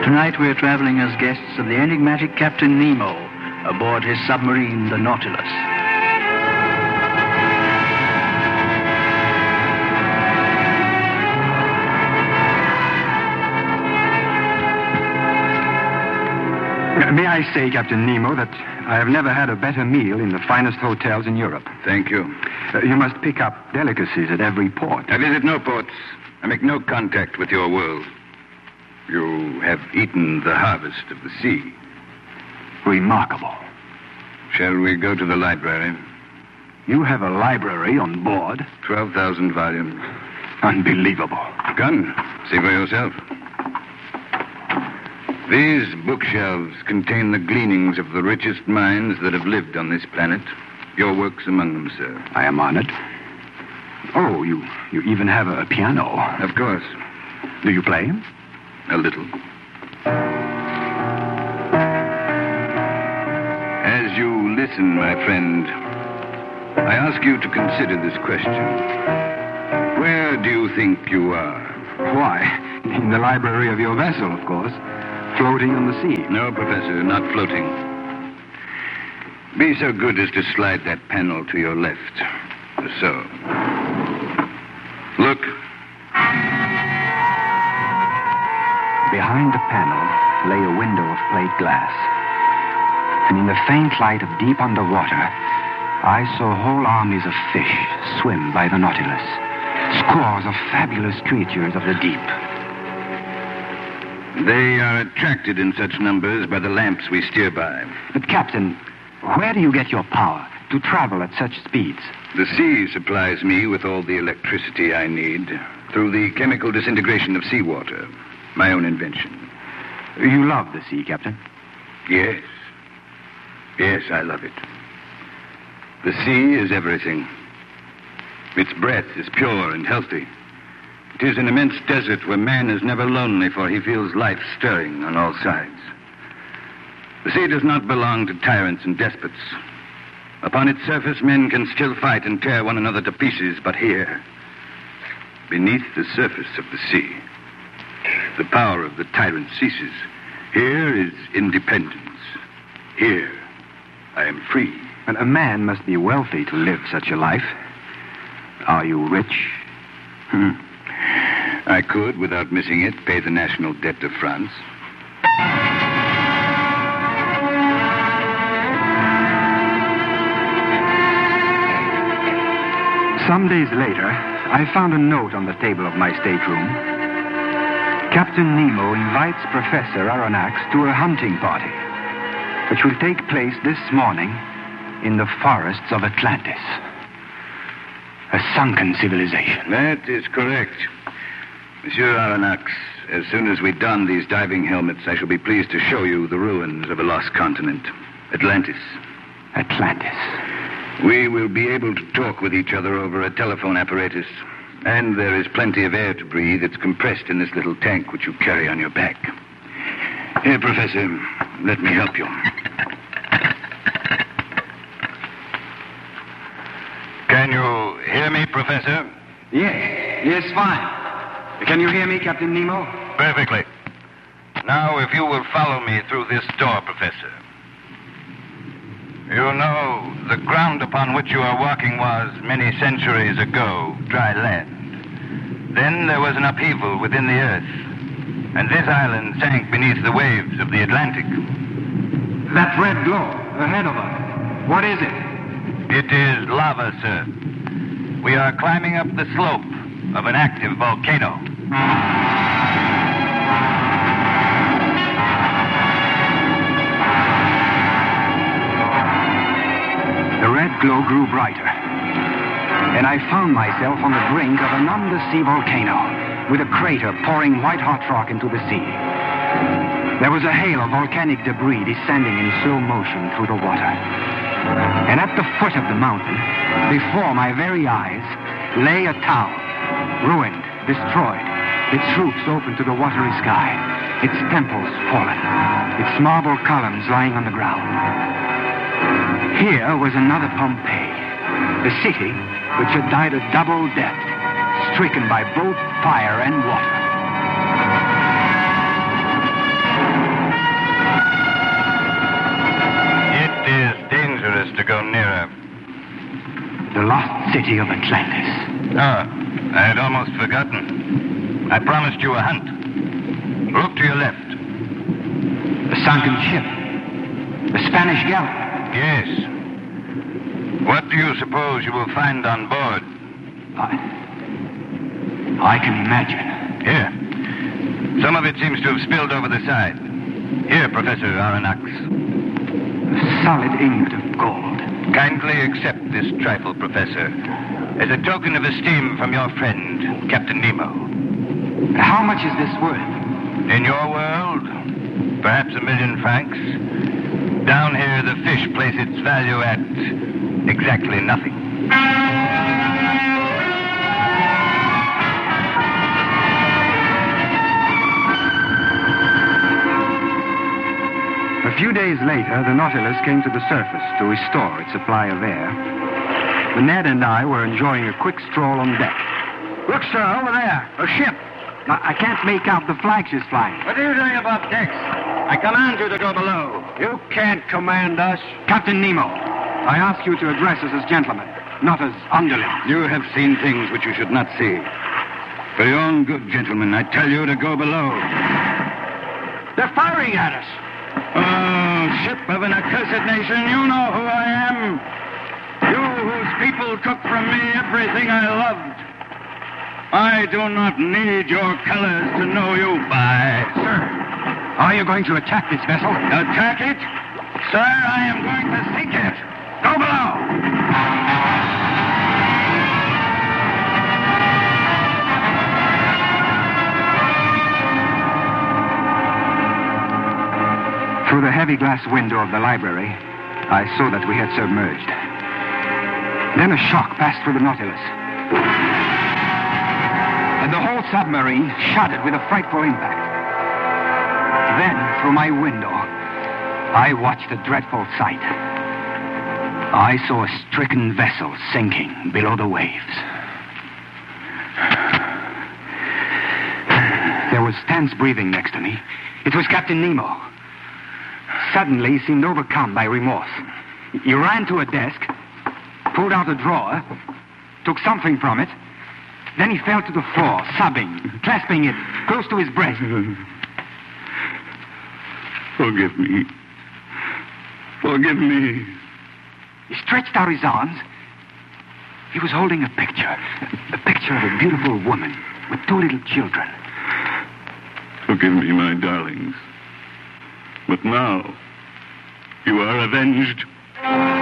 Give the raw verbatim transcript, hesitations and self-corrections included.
Tonight we're traveling as guests of the enigmatic Captain Nemo aboard his submarine, the Nautilus. May I say, Captain Nemo, that I have never had a better meal in the finest hotels in Europe. Thank you. Uh, you must pick up delicacies at every port. I visit no ports. I make no contact with your world. You have eaten the harvest of the sea. Remarkable. Shall we go to the library? You have a library on board? twelve thousand volumes. Unbelievable. Come, see for yourself. These bookshelves contain the gleanings of the richest minds that have lived on this planet. Your work's among them, sir. I am honored. Oh, you, you even have a piano. Of course. Do you play? A little. As you listen, my friend, I ask you to consider this question. Where do you think you are? Why, in the library of your vessel, of course. Floating on the sea. No, Professor, not floating. Be so good as to slide that panel to your left. So. Look. Behind the panel lay a window of plate glass. And in the faint light of deep underwater, I saw whole armies of fish swim by the Nautilus. Scores of fabulous creatures of the deep. They are attracted in such numbers by the lamps we steer by. But, Captain, where do you get your power to travel at such speeds? The sea supplies me with all the electricity I need through the chemical disintegration of seawater. My own invention. You love the sea, Captain? Yes. Yes, I love it. The sea is everything. Its breath is pure and healthy. It is an immense desert where man is never lonely, for he feels life stirring on all sides. The sea does not belong to tyrants and despots. Upon its surface, men can still fight and tear one another to pieces, but here, beneath the surface of the sea, the power of the tyrant ceases. Here is independence. Here, I am free. And a man must be wealthy to live such a life. Are you rich? Hmm. I could, without missing it, pay the national debt of France. Some days later, I found a note on the table of my stateroom. Captain Nemo invites Professor Aronnax to a hunting party, which will take place this morning in the forests of Atlantis. A sunken civilization. That is correct. Monsieur Aronnax, as soon as we don these diving helmets, I shall be pleased to show you the ruins of a lost continent, Atlantis. Atlantis. We will be able to talk with each other over a telephone apparatus. And there is plenty of air to breathe. It's compressed in this little tank which you carry on your back. Here, Professor, let me help you. Can you hear me, Professor? Yes, yes, fine. Can you hear me, Captain Nemo? Perfectly. Now, if you will follow me through this door, Professor. You know, the ground upon which you are walking was, many centuries ago, dry land. Then there was an upheaval within the earth, and this island sank beneath the waves of the Atlantic. That red glow ahead of us, what is it? It is lava, sir. We are climbing up the slope of an active volcano. The red glow grew brighter, and I found myself on the brink of an undersea volcano with a crater pouring white-hot rock into the sea. There was a hail of volcanic debris descending in slow motion through the water. And at the foot of the mountain, before my very eyes, lay a town, ruined, destroyed, its roofs open to the watery sky, its temples fallen, its marble columns lying on the ground. Here was another Pompeii, the city which had died a double death, stricken by both fire and water. city of Atlantis. Ah, I had almost forgotten. I promised you a hunt. Look to your left. The sunken ship. The Spanish galley. Yes. What do you suppose you will find on board? I... I can imagine. Here. Some of it seems to have spilled over the side. Here, Professor Aronnax. A solid ingot of gold. Kindly accept this trifle, Professor, as a token of esteem from your friend, Captain Nemo. How much is this worth? In your world, perhaps a million francs. Down here, the fish place its value at exactly nothing. A few days later, the Nautilus came to the surface to restore its supply of air. Ned and I were enjoying a quick stroll on deck. Look, sir, over there. A ship. I, I can't make out the flag she's flying. What are you doing above decks? I command you to go below. You can't command us. Captain Nemo, I ask you to address us as gentlemen, not as underlings. You have seen things which you should not see. For your own good, gentlemen, I tell you to go below. They're firing at us. Oh, ship of an accursed nation, you know who I am. You whose people took from me everything I loved. I do not need your colors to know you by. Sir, are you going to attack this vessel? Attack it? Sir, I am going to sink it. Go below. Through the heavy glass window of the library, I saw that we had submerged. Then a shock passed through the Nautilus. And the whole submarine shuddered with a frightful impact. Then, through my window, I watched a dreadful sight. I saw a stricken vessel sinking below the waves. There was tense breathing next to me. It was Captain Nemo. Suddenly, he seemed overcome by remorse. He ran to a desk, pulled out a drawer, took something from it, then he fell to the floor, sobbing, clasping it close to his breast. Forgive me. Forgive me. He stretched out his arms. He was holding a picture, a picture of a beautiful woman with two little children. Forgive me, my darlings. But now, you are avenged.